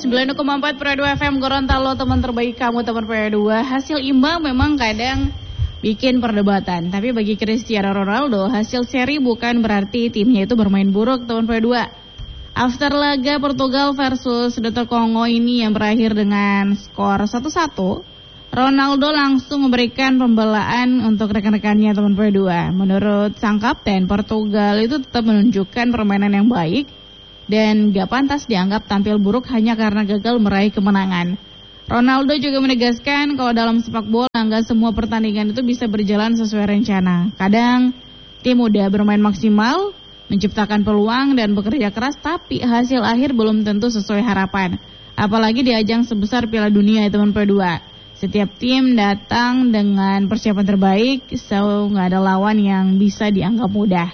90,4 Pro 2 FM Gorontalo, teman terbaik kamu, teman Pro 2. Hasil imbang memang kadang bikin perdebatan, tapi bagi Cristiano Ronaldo, hasil seri bukan berarti timnya itu bermain buruk, teman Pro 2. After laga Portugal versus Dr. Kongo ini yang berakhir dengan skor 1-1, Ronaldo langsung memberikan pembelaan untuk rekan-rekannya, teman Pro 2. Menurut sang kapten, Portugal itu tetap menunjukkan permainan yang baik dan gak pantas dianggap tampil buruk hanya karena gagal meraih kemenangan. Ronaldo juga menegaskan kalau dalam sepak bola gak semua pertandingan itu bisa berjalan sesuai rencana. Kadang tim udah bermain maksimal, menciptakan peluang dan bekerja keras, tapi hasil akhir belum tentu sesuai harapan. Apalagi di ajang sebesar Piala Dunia, teman Pro 2. Setiap tim datang dengan persiapan terbaik, so gak ada lawan yang bisa dianggap mudah.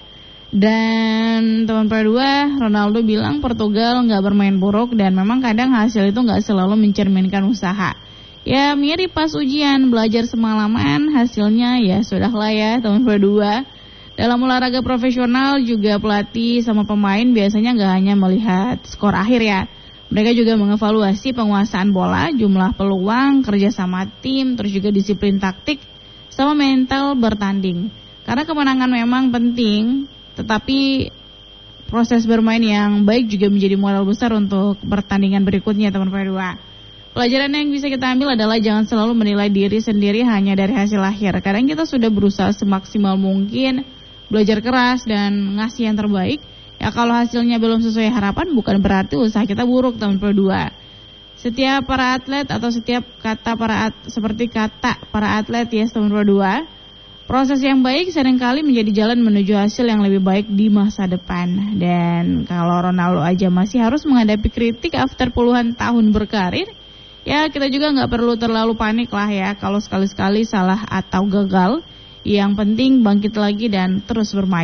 Dan teman Pro 2, Ronaldo bilang Portugal gak bermain buruk dan memang kadang hasil itu gak selalu mencerminkan usaha. Ya mirip pas ujian, belajar semalaman, hasilnya ya sudahlah ya, teman Pro 2. Dalam olahraga profesional juga pelatih sama pemain biasanya gak hanya melihat skor akhir ya. Mereka juga mengevaluasi penguasaan bola, jumlah peluang, kerja sama tim, terus juga disiplin taktik, sama mental bertanding. Karena kemenangan memang penting, tetapi proses bermain yang baik juga menjadi modal besar untuk pertandingan berikutnya, teman Pro 2. Pelajaran yang bisa kita ambil adalah jangan selalu menilai diri sendiri hanya dari hasil akhir. Kadang kita sudah berusaha semaksimal mungkin, belajar keras dan ngasih yang terbaik. Ya kalau hasilnya belum sesuai harapan bukan berarti usaha kita buruk, teman Pro 2. Setiap para atlet atau setiap seperti kata para atlet ya, teman Pro 2. Proses yang baik seringkali menjadi jalan menuju hasil yang lebih baik di masa depan. Dan kalau Ronaldo aja masih harus menghadapi kritik after puluhan tahun berkarir, ya kita juga gak perlu terlalu panik lah ya kalau sekali-sekali salah atau gagal. Yang penting bangkit lagi dan terus bermain.